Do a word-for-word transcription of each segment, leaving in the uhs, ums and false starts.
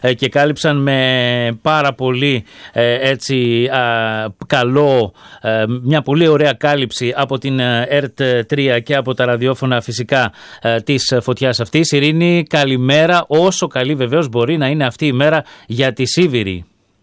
και κάλυψαν με πάρα πολύ έτσι καλό, μια πολύ ωραία κάλυψη από την ΕΡΤ τρία και από τα ραδιόφωνα φυσικά της φωτιάς αυτής. Ειρήνη, καλημέρα. Όσο καλή βεβαίως μπορεί να είναι αυτή η μέρα για τη Σίβηρη.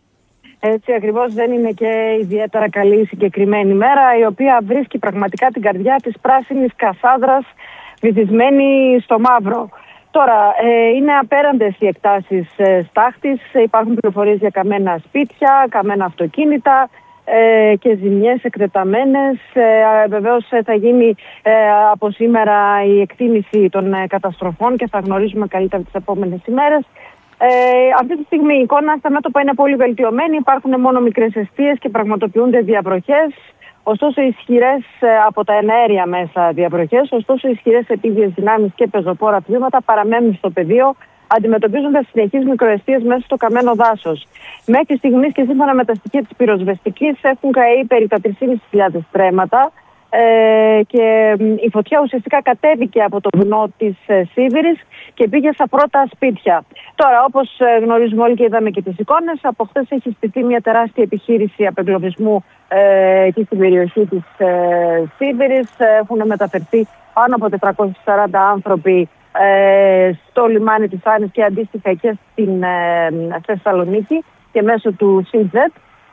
Έτσι ακριβώς, δεν είναι και ιδιαίτερα καλή η συγκεκριμένη μέρα, η οποία βρίσκει πραγματικά την καρδιά της πράσινης Κασάνδρας βυθισμένη στο μαύρο. Τώρα, ε, είναι απέραντες οι εκτάσεις ε, στάχτης, υπάρχουν πληροφορίες για καμένα σπίτια, καμένα αυτοκίνητα ε, και ζημιές εκτεταμένες. Ε, βεβαίως θα γίνει ε, από σήμερα η εκτίμηση των ε, καταστροφών και θα γνωρίζουμε καλύτερα τις επόμενες ημέρες. Ε, αυτή τη στιγμή η εικόνα στα μέτωπα είναι πολύ βελτιωμένη, υπάρχουν μόνο μικρές εστίες και πραγματοποιούνται διαβροχές. Ωστόσο, ισχυρές από τα εναέρια μέσα διαβροχές, ωστόσο ισχυρές επίγειες δυνάμεις και πεζοπόρα τμήματα παραμένουν στο πεδίο, αντιμετωπίζοντας συνεχείς μικροαιστείες μέσα στο καμένο δάσος. Μέχρι στιγμής και σύμφωνα με τα στοιχεία της πυροσβεστικής έχουν καεί περί τα τρεις χιλιάδες πεντακόσια στρέμματα ε, και η φωτιά ουσιαστικά κατέβηκε από το βουνό της ε, Σίβηρης και πήγε στα πρώτα σπίτια. Τώρα, όπως γνωρίζουμε όλοι και είδαμε και τις εικόνες, από χθες έχει στηθεί μια τεράστια επιχείρηση απεγκλωβισμού ε, εκεί στην περιοχή της ε, Σίβηρης. Έχουν μεταφερθεί πάνω από τετρακόσιοι σαράντα άνθρωποι ε, στο λιμάνι της Άνης και αντίστοιχα και στην ε, Θεσσαλονίκη και μέσω του ΣΥΝΤΖΕΤ.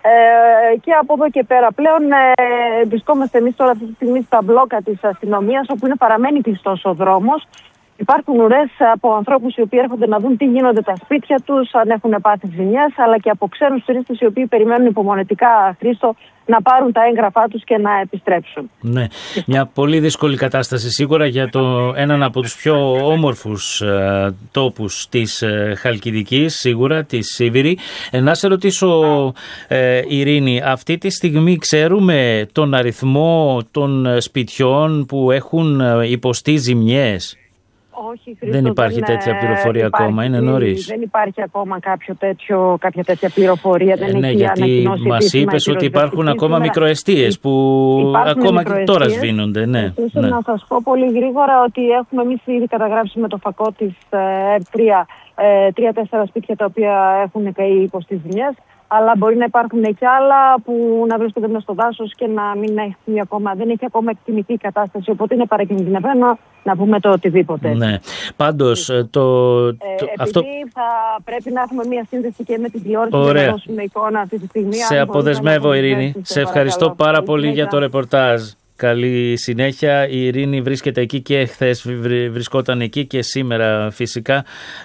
Ε, και από εδώ και πέρα πλέον ε, βρισκόμαστε εμείς τώρα αυτή τη στιγμή στα μπλόκα της αστυνομίας, όπου είναι παραμένει κλειστός ο δρόμος. Υπάρχουν ουρές από ανθρώπους οι οποίοι έρχονται να δουν τι γίνονται τα σπίτια τους, αν έχουν πάθει ζημιές, αλλά και από ξένους τουρίστες οι οποίοι περιμένουν υπομονετικά, Χρήστο, να πάρουν τα έγγραφά τους και να επιστρέψουν. Ναι, μια πολύ δύσκολη κατάσταση σίγουρα για το, έναν από τους πιο όμορφους ε, τόπους της ε, Χαλκιδικής, σίγουρα, τη Σίβηρη. Ε, να σε ρωτήσω, ε, Ειρήνη, αυτή τη στιγμή ξέρουμε τον αριθμό των σπιτιών που έχουν υποστεί ζημιές? Όχι, Χρήστο, δεν υπάρχει δεν, τέτοια πληροφορία υπάρχει, ακόμα, είναι νωρίς. Δεν υπάρχει ακόμα κάποιο τέτοιο, κάποια τέτοια πληροφορία. Δεν ε, ναι, έχει γιατί μας είπες ότι υπάρχουν ακόμα μικροαιστείες που ακόμα μικροαιστείες, και τώρα σβήνονται. Ναι, Επίσης, ναι. Να σας πω πολύ γρήγορα ότι έχουμε εμείς ήδη καταγράψει με το φακό της ΕΡΤ τρία τρία-τέσσερα σπίτια τα οποία έχουν καεί υποστεί ζημιές. Αλλά μπορεί να υπάρχουν και άλλα που να βρίσκονται μέσα στο δάσος και να μην έχει ακόμα, δεν έχει ακόμα εκτιμηθεί η κατάσταση. Οπότε είναι παρακινδυνευμένο να πούμε το οτιδήποτε. Ναι. Πάντως, το, το, ε, επειδή αυτό... θα πρέπει να έχουμε μία σύνδεση και με την τηλεόραση Ωραία. και να δώσουμε εικόνα αυτή τη στιγμή. Σε αποδεσμεύω, Ειρήνη. Σε ευχαριστώ πάρα πολύ για το ρεπορτάζ. Καλή συνέχεια. Η Ειρήνη βρίσκεται εκεί και χθες βρισκόταν εκεί και σήμερα φυσικά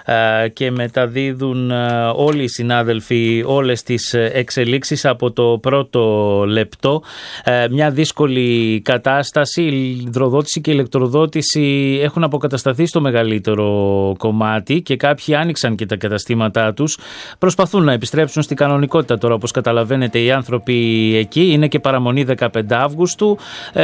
και μεταδίδουν όλοι οι συνάδελφοι όλες τις εξελίξεις από το πρώτο λεπτό. Μια δύσκολη κατάσταση. Η υδροδότηση και η ηλεκτροδότηση έχουν αποκατασταθεί στο μεγαλύτερο κομμάτι και κάποιοι άνοιξαν και τα καταστήματά τους. Προσπαθούν να επιστρέψουν στην κανονικότητα τώρα, όπως καταλαβαίνετε, οι άνθρωποι εκεί. Είναι και παραμονή δεκαπέντε Αυγούστου.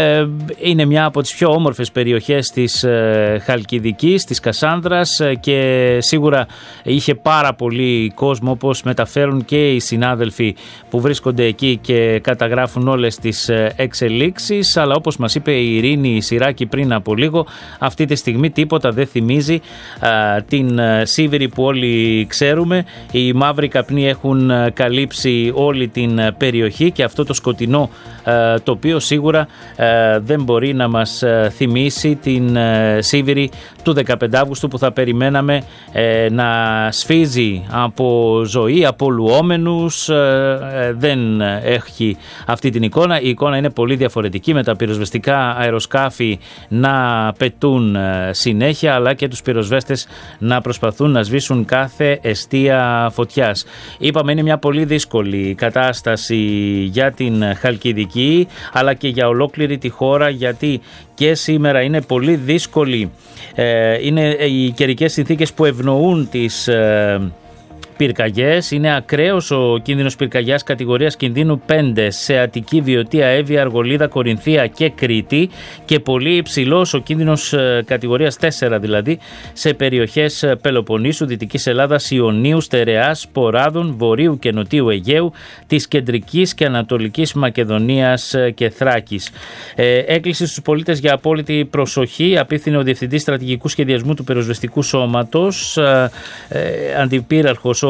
Είναι μια από τις πιο όμορφες περιοχές της Χαλκιδικής, της Κασάνδρας και σίγουρα είχε πάρα πολύ κόσμο, όπως μεταφέρουν και οι συνάδελφοι που βρίσκονται εκεί και καταγράφουν όλες τις εξελίξεις. Αλλά όπως μας είπε η Ειρήνη Συράκη πριν από λίγο, αυτή τη στιγμή τίποτα δεν θυμίζει α, την Σίβηρη που όλοι ξέρουμε. Οι μαύροι καπνοί έχουν καλύψει όλη την περιοχή και αυτό το σκοτεινό α, τοπίο σίγουρα α, δεν μπορεί να μας θυμίσει την Σίβηρη του δεκαπέντε Αυγούστου που θα περιμέναμε ε, να σφίζει από ζωή, από λουόμενους. Ε, δεν έχει αυτή την εικόνα. Η εικόνα είναι πολύ διαφορετική, με τα πυροσβεστικά αεροσκάφη να πετούν συνέχεια, αλλά και τους πυροσβέστες να προσπαθούν να σβήσουν κάθε εστία φωτιάς. Είπαμε, είναι μια πολύ δύσκολη κατάσταση για την Χαλκιδική, αλλά και για ολόκληρη τη χώρα, γιατί και σήμερα είναι πολύ δύσκολη. Ε, είναι οι καιρικές συνθήκες που ευνοούν τις ε, πυρκαγιές. Είναι ακραίος ο κίνδυνος πυρκαγιάς κατηγορίας κινδύνου πέντε σε Αττική, Βιωτία, Εύβοια, Αργολίδα, Κορινθία και Κρήτη και πολύ υψηλός ο κίνδυνος κατηγορίας τέσσερα, δηλαδή σε περιοχές Πελοποννήσου, Δυτικής Ελλάδας, Ιωνίου, Στερεάς, Ποράδων, Βορείου και Νοτίου Αιγαίου, της Κεντρικής και Ανατολικής Μακεδονίας και Θράκης. Ε, έκκληση στους πολίτες για απόλυτη προσοχή απίφθινε ο Διευθυντής Στρατηγικού Σχεδιασμού του Πυροσβεστικού Σώματος, ε, ε, Αντιπύραρχος